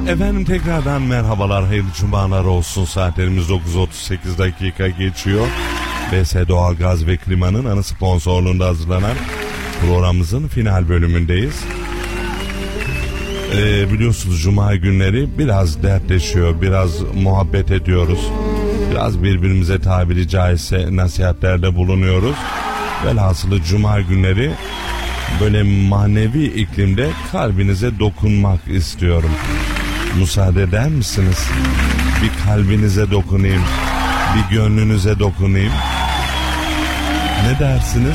Efendim tekrardan merhabalar, hayırlı cumalar olsun. Saatlerimiz 9.38 dakika geçiyor. BS Doğalgaz ve Klima'nın ana sponsorluğunda hazırlanan programımızın final bölümündeyiz. Biliyorsunuz cuma günleri biraz dertleşiyor, biraz muhabbet ediyoruz. Biraz birbirimize tabiri caizse nasihatlerde bulunuyoruz. Velhasılı cuma günleri böyle manevi iklimde kalbinize dokunmak istiyorum. Müsaade eder misiniz? Bir kalbinize dokunayım, bir gönlünüze dokunayım. Ne dersiniz?